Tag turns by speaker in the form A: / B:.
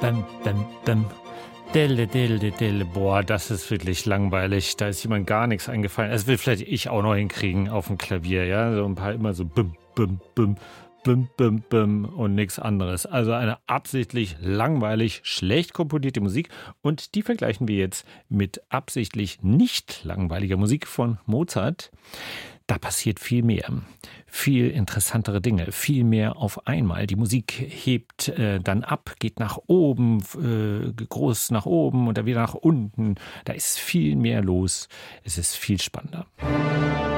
A: bam, bam, bam. Dille, dille, dille. Boah, das ist wirklich langweilig. Da ist jemand gar nichts eingefallen. Das will vielleicht ich auch noch hinkriegen auf dem Klavier, ja. So ein paar immer so bim, bim, bim, bim, bim, bim und nichts anderes. Also eine absichtlich langweilig, schlecht komponierte Musik. Und die vergleichen wir jetzt mit absichtlich nicht langweiliger Musik von Mozart. Da passiert viel mehr, viel interessantere Dinge, viel mehr auf einmal. Die Musik hebt dann ab, geht nach oben, groß nach oben und dann wieder nach unten. Da ist viel mehr los. Es ist viel spannender.